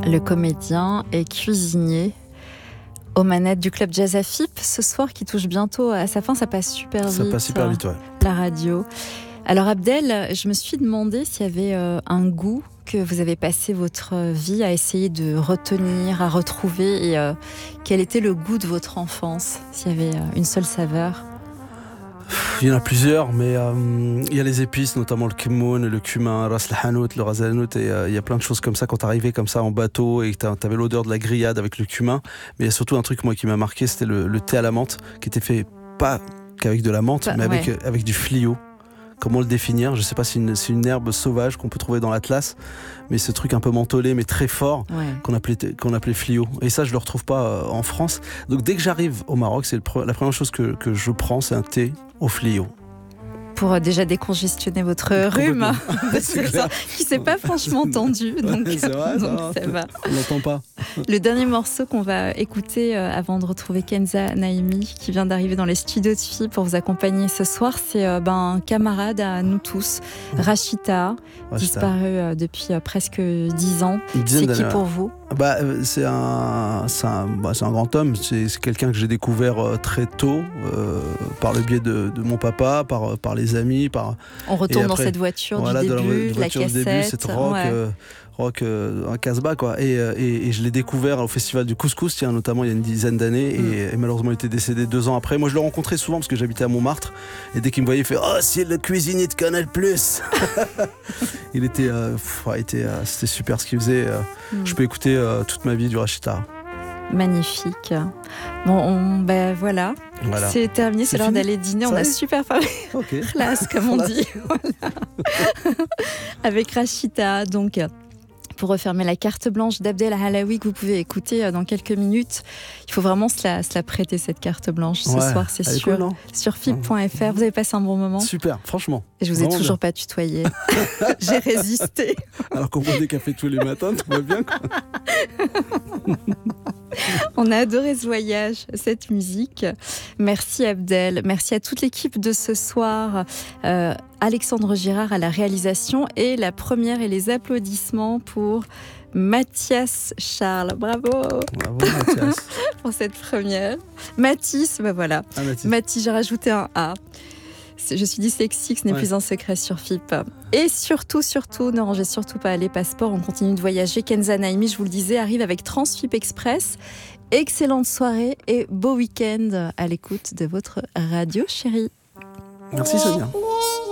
le comédien et cuisinier aux manettes du Club Jazz AFIP ce soir qui touche bientôt à sa fin. Ça passe super vite. Ça passe super vite, ouais. La radio. Alors Abdel, je me suis demandé s'il y avait un goût que vous avez passé votre vie à essayer de retenir, à retrouver, et quel était le goût de votre enfance, s'il y avait une seule saveur. Il y en a plusieurs, mais il y a les épices, notamment le kmoun, le cumin, ras el hanout, le ras el hanout, et il y a plein de choses comme ça quand t'arrivais comme ça en bateau et que t'avais l'odeur de la grillade avec le cumin. Mais il y a surtout un truc moi qui m'a marqué, c'était le thé à la menthe, qui était fait pas qu'avec de la menthe, mais avec du flio. Comment le définir ? Je sais pas si c'est une herbe sauvage qu'on peut trouver dans l'Atlas, mais ce truc un peu mentholé mais très fort qu'on appelait flio. Et ça je le retrouve pas en France. Donc dès que j'arrive au Maroc, c'est la première chose que je prends, c'est un thé au flio. Pour déjà décongestionner votre rhume, qui s'est pas franchement tendu, donc c'est vrai, ça va. On l'entend pas. Le dernier morceau qu'on va écouter avant de retrouver Kenza Naimi, qui vient d'arriver dans les studios de FIP pour vous accompagner ce soir, c'est un camarade à nous tous, Rachita, disparu depuis presque 10 ans. C'est qui pour vous ? C'est un grand homme, c'est quelqu'un que j'ai découvert très tôt par le biais de mon papa, par les amis. On retourne dans cette voiture du début, la cassette. Cette rock un casse-bas quoi. Et je l'ai découvert au festival du Couscous, notamment il y a une dizaine d'années, et malheureusement il était décédé 2 ans après. Moi je le rencontrais souvent parce que j'habitais à Montmartre, et dès qu'il me voyait il fait « Oh, c'est le cuisinier de Canal+. » Il était, c'était super ce qu'il faisait. Je peux écouter toute ma vie du Rachita. Magnifique. Bon, voilà. C'est terminé, c'est l'heure d'aller dîner. On a super parlé. Classe, comme on dit. Voilà. Avec Rachita, donc. Pour refermer la carte blanche d'Abdel Alaoui que vous pouvez écouter dans quelques minutes. Il faut vraiment se la prêter, cette carte blanche ce soir, c'est sûr. Cool, sur FIP.fr. Vous avez passé un bon moment ? Super, franchement. Et je vous ai toujours pas tutoyé. J'ai résisté. Alors qu'on boit des cafés tous les matins, tout va bien, quoi. On a adoré ce voyage, cette musique. Merci Abdel, merci à toute l'équipe de ce soir. Alexandre Girard à la réalisation, et la première et les applaudissements pour Mathias Charles. Bravo Mathias. Pour cette première. Mathis, voilà. Mathis, j'ai rajouté un A. Je suis dyslexique, ce n'est plus un secret sur FIP. Et surtout, ne rangez surtout pas les passeports, on continue de voyager. Kenza Naimi, je vous le disais, arrive avec Transfip Express. Excellente soirée et beau week-end à l'écoute de votre radio chérie. Merci Sonia.